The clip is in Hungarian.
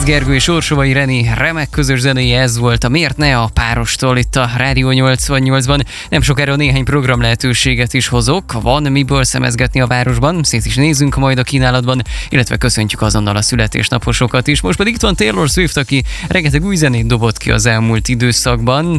Juhász Gergő és Orsovai Reni remek közös zenéje, ez volt a Miért ne a párostól itt a Rádió 88-ban. Nem sokára néhány program lehetőséget is hozok, van miből szemezgetni a városban, szét is nézzünk majd a kínálatban, illetve köszöntjük azonnal a születésnaposokat is. Most pedig itt van Taylor Swift, aki rengeteg új zenét dobott ki az elmúlt időszakban.